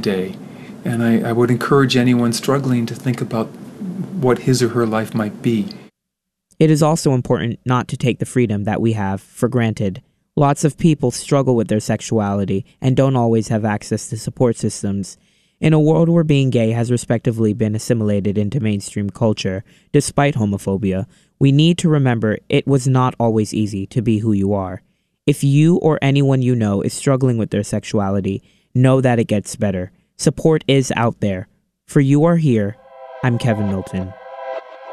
day. And I would encourage anyone struggling to think about what his or her life might be. It is also important not to take the freedom that we have for granted. Lots of people struggle with their sexuality and don't always have access to support systems. In a world where being gay has respectively been assimilated into mainstream culture, despite homophobia, we need to remember it was not always easy to be who you are. If you or anyone you know is struggling with their sexuality, know that it gets better. Support is out there. For You Are Here, I'm Kevin Milton.